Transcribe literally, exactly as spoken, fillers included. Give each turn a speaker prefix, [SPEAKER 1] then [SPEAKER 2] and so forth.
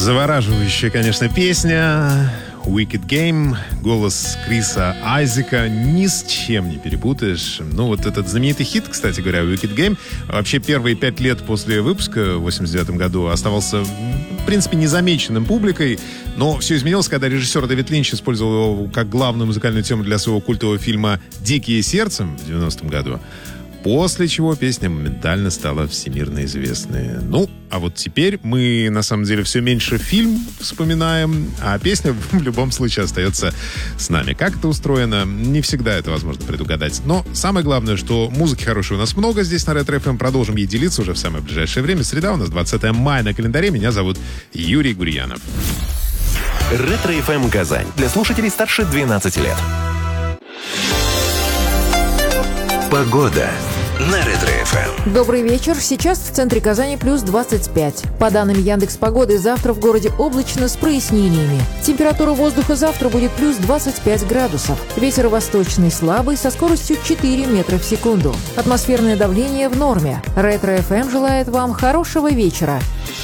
[SPEAKER 1] Завораживающая, конечно, песня. Wicked Game, голос Криса Айзека, ни с чем не перепутаешь. Ну, вот этот знаменитый хит, кстати говоря, Wicked Game, вообще первые пять лет после выпуска в восемьдесят девятом году оставался, в принципе, незамеченным публикой, но все изменилось, когда режиссер Дэвид Линч использовал его как главную музыкальную тему для своего культового фильма «Дикие сердцем» в девяностом году. После чего песня моментально стала всемирно известной. Ну, а вот теперь мы, на самом деле, все меньше фильм вспоминаем, а песня в любом случае остается с нами. Как это устроено, не всегда это возможно предугадать. Но самое главное, что музыки хорошей у нас много здесь на Ретро эф эм. Продолжим ей делиться уже в самое ближайшее время. Среда у нас двадцатое мая на календаре. Меня зовут Юрий Гурьянов.
[SPEAKER 2] Ретро эф эм Казань. Для слушателей старше двенадцати лет. Погода на Ретро эф эм.
[SPEAKER 3] Добрый вечер. Сейчас в центре Казани плюс двадцать пять. По данным Яндекс.Погоды, завтра в городе облачно с прояснениями. Температура воздуха завтра будет плюс двадцать пять градусов. Ветер восточный слабый со скоростью четыре метра в секунду. Атмосферное давление в норме. Ретро эф эм желает вам хорошего вечера.